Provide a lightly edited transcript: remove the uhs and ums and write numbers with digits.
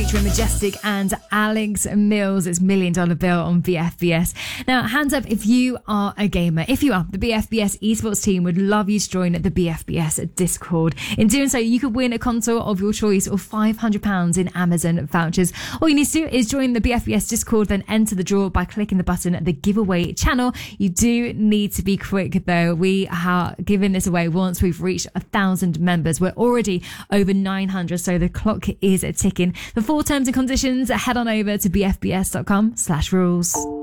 Featuring Majestic and Alex Mills. It's $1 Million Bill on BFBS. Now, hands up if you are a gamer. If you are, the BFBS esports team would love you to join the BFBS Discord. In doing so, you could win a console of your choice or £500 in Amazon vouchers. All you need to do is join the BFBS Discord, then enter the draw by clicking the button at the giveaway channel. You do need to be quick though. We are giving this away once we've reached 1,000 members. We're already over 900, so the clock is ticking. The full terms and conditions, head on over to bfbs.com/rules.